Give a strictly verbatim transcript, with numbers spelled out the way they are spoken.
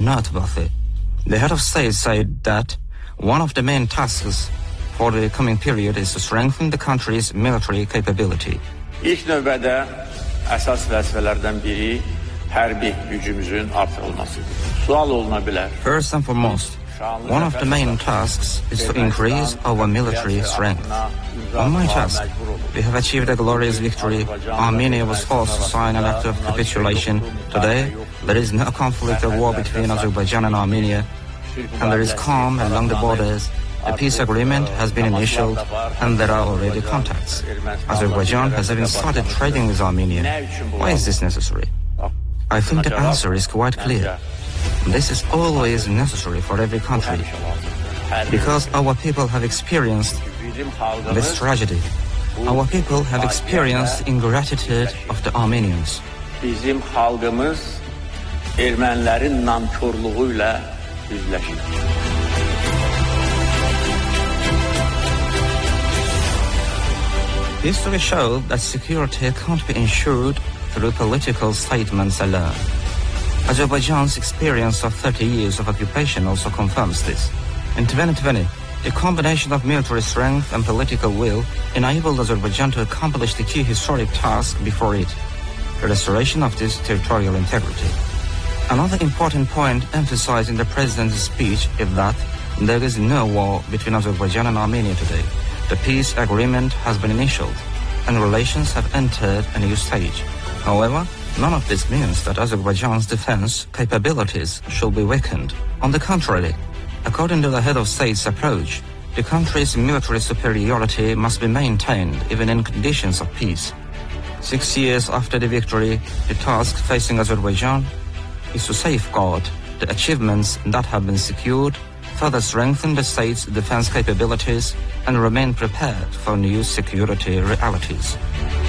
noteworthy. The head of state said that one of the main tasks for the coming period is to strengthen the country's military capability. İlk növbədə əsas vəzifələrdən biri hərbi gücümüzün artırılmasıdır. Sual oluna bilər. First and foremost, one of the main tasks is to increase our military strength. On my task, we have achieved a glorious victory. Armenia was forced to sign an act of capitulation. Today, there is no conflict or war between Azerbaijan and Armenia, and there is calm along the borders. The peace agreement has been initialed, and there are already contacts. Azerbaijan has even started trading with Armenia. Why is this necessary? I think the answer is quite clear. This is always necessary for every country, because our people have experienced this tragedy. Our people have experienced ingratitude of the Armenians. Bizim xalqımız ermənilərin nankörlüğüyle üzləşir. History showed that security can't be ensured through political statements alone. Azerbaijan's experience of thirty years of occupation also confirms this. In twenty twenty, the combination of military strength and political will enabled Azerbaijan to accomplish the key historic task before it, the restoration of this territorial integrity. Another important point emphasized in the president's speech is that there is no war between Azerbaijan and Armenia today. The peace agreement has been initialed, and relations have entered a new stage. However, none of this means that Azerbaijan's defense capabilities should be weakened. On the contrary, according to the head of state's approach, the country's military superiority must be maintained even in conditions of peace. Six years after the victory, the task facing Azerbaijan is to safeguard the achievements that have been secured, further strengthen the state's defense capabilities, and remain prepared for new security realities.